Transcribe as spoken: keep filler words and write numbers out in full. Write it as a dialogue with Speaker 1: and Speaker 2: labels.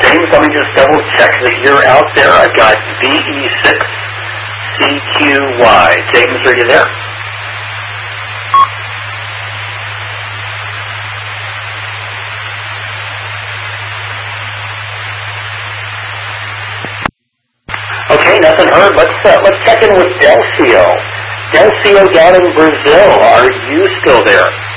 Speaker 1: James, let me just double check that you're out there. I've got V E six C Q Y. James, are you there? Okay, nothing heard. Let's uh, let's check in with Delcio. Delcio down in Brazil. Are you still there?